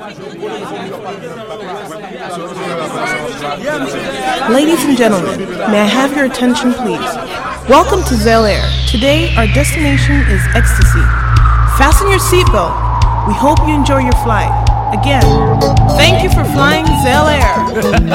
Ladies and gentlemen, may I have your attention please? Welcome to Zell Air. Today, our destination is ecstasy. Fasten your seatbelt. We hope you enjoy your flight. Again, thank you for flying Zell Air.